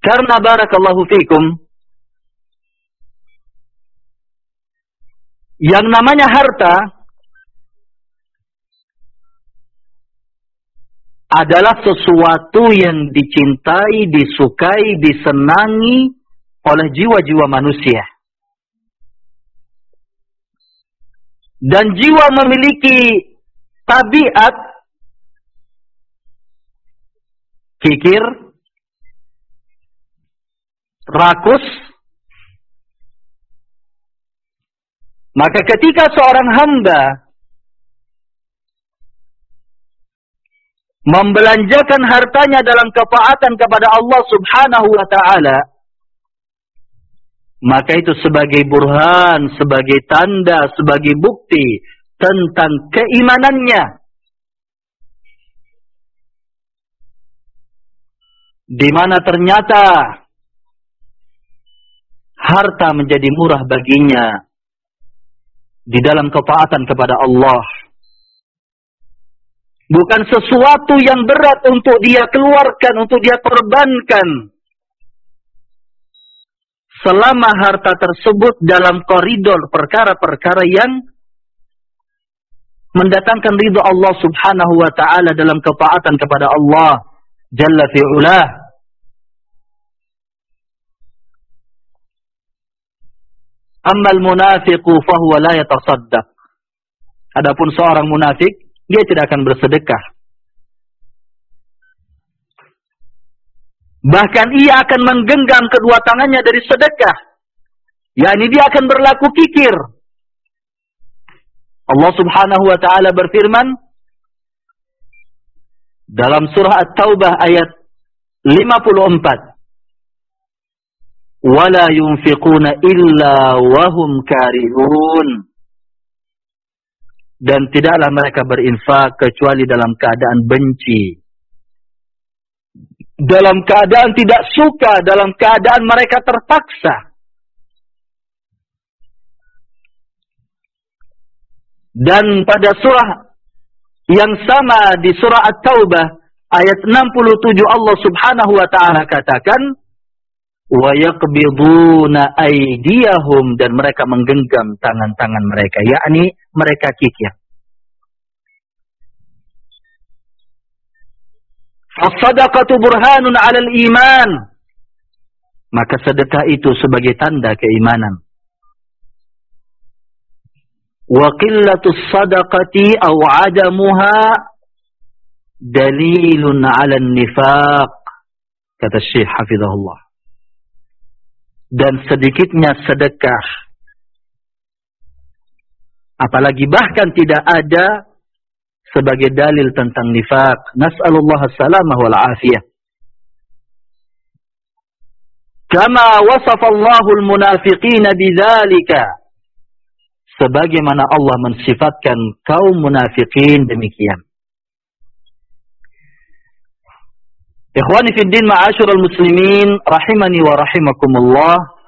Karena barakallahu fikum, yang namanya harta adalah sesuatu yang dicintai, disukai, disenangi oleh jiwa-jiwa manusia. Dan jiwa memiliki tabiat kikir, rakus. Maka ketika seorang hamba membelanjakan hartanya dalam ketaatan kepada Allah Subhanahu wa ta'ala, maka itu sebagai burhan, sebagai tanda, sebagai bukti tentang keimanannya. Di mana ternyata harta menjadi murah baginya di dalam ketaatan kepada Allah. Bukan sesuatu yang berat untuk dia keluarkan, untuk dia korbankan. Selama harta tersebut dalam koridor perkara-perkara yang mendatangkan ridha Allah Subhanahu wa ta'ala dalam ketaatan kepada Allah Jalla fi'ulah. Ammal munafiqu fahuwa la yatasaddaq. Adapun seorang munafik, dia tidak akan bersedekah. Bahkan ia akan menggenggam kedua tangannya dari sedekah. yakni dia akan berlaku kikir. Allah Subhanahu wa taala berfirman dalam surah At-Taubah ayat 54. وَلَا يُنْفِقُونَ إِلَّا وَهُمْ كَارِهُونَ. Dan tidaklah mereka berinfak kecuali dalam keadaan benci. Dalam keadaan tidak suka, dalam keadaan mereka terpaksa. Dan pada surah yang sama di surah At-Taubah ayat 67 Allah Subhanahu wa taala katakan wa yaqbiduna aydiyahum, dan mereka menggenggam tangan-tangan mereka, yakni mereka kikir. As-sadaqatu burhanun 'alal iman. Maka sedekah itu sebagai tanda keimanan. Wa qillatus sadaqati aw 'adamuha dalilun 'alan nifaq, kata Syekh hafizahullah. Dan sedikitnya sedekah, apalagi bahkan tidak ada, sebagai dalil tentang nifaq. Nas'alullah as-salamah wal afiyah. Kama wasafa Allahul munafiqina bidzalika, sebagaimana Allah mensifatkan kaum munafikin demikian. Ikhwani fid din, ma'asyiral muslimin rahimani wa rahimakumullah.